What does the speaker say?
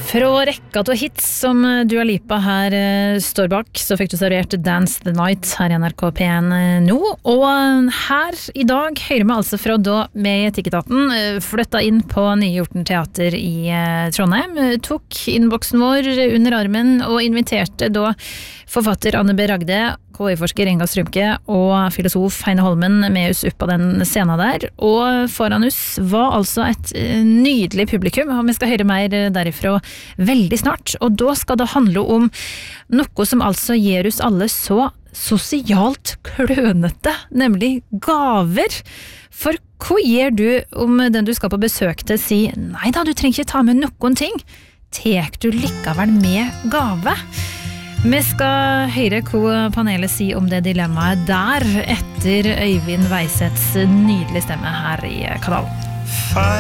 Fra rekka til hits som Dua Lipa her står bak, så fikk du servert Dance the Night her i NRK P1 nå. Og her i dag hører vi altså fra da med Etikketaten flytta inn på Nye Hjorten Teater i Trondheim, tok innboksen vår under armen og inviterte da forfatter Anne B. Ragde, KI-forsker Inga Strømke og filosof Heine Holmen med oss opp på den scenen der. Og foran oss var altså et nydelig publikum, og vi skal høre mer derifra veldig snart. Og da skal det handle om noe som altså gjør oss alle så sosialt klønete, nemlig gaver. For hva gjør du om den du skal på besøk til sier, nei da, du trenger ikke ta med noen ting. Tek du likevel med gave? Vi skal høre hva panelet sier om det dilemmaet der etter Øyvind Weisets nydelige stemme her i kanalen.